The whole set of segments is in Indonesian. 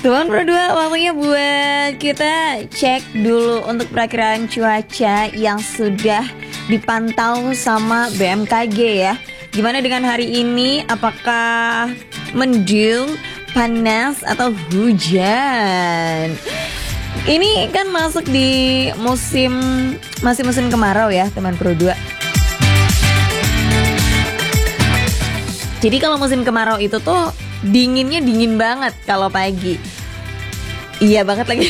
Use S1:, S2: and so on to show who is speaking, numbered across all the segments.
S1: Teman berdua, waktunya buat kita cek dulu untuk perakiraan cuaca yang sudah dipantau sama BMKG ya. Gimana dengan hari ini? Apakah mendung, panas, atau hujan? Ini kan masuk di masih musim kemarau ya teman berdua. Jadi kalau musim kemarau itu tuh dinginnya dingin banget kalau pagi. Iya banget lagi.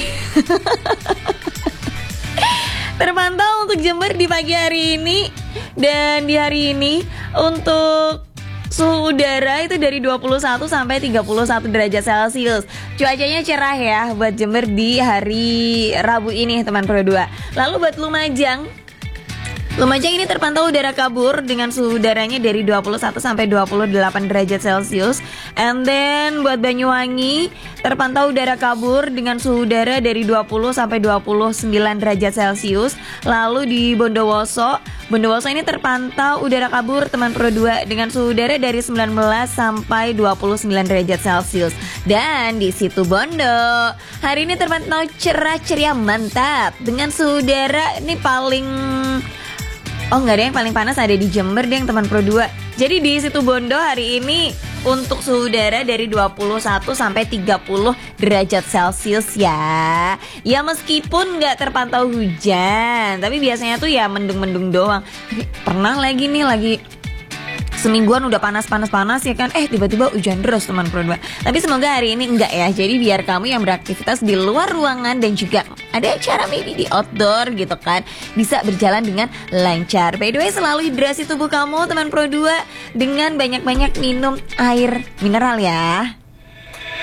S1: Terpantau untuk Jember di pagi hari ini. Dan di hari ini untuk suhu udara itu dari 21 sampai 31 derajat Celcius. Cuacanya cerah ya buat Jember di hari Rabu ini teman Pro 2. Lalu buat Lumajang ini terpantau udara kabur dengan suhu udaranya dari 21 sampai 28 derajat Celcius. And then buat Banyuwangi terpantau udara kabur dengan suhu udara dari 20 sampai 29 derajat Celcius. Lalu di Bondowoso ini terpantau udara kabur teman Pro 2 dengan suhu udara dari 19 sampai 29 derajat Celcius. Dan di Situbondo hari ini terpantau cerah ceria mantap dengan suhu udara ini nggak ada yang paling panas, ada di Jember deh yang teman Pro 2. Jadi di Situbondo hari ini untuk suhu udara dari 21 sampai 30 derajat Celcius ya. Ya meskipun nggak terpantau hujan, tapi biasanya tuh ya mendung-mendung doang. Pernah lagi semingguan udah panas ya kan, tiba-tiba hujan deras teman Pro 2. Tapi semoga hari ini enggak ya. Jadi biar kamu yang beraktivitas di luar ruangan dan juga ada acara maybe di outdoor gitu kan, bisa berjalan dengan lancar. By the way, selalu hidrasi tubuh kamu teman Pro 2 dengan banyak-banyak minum air mineral ya.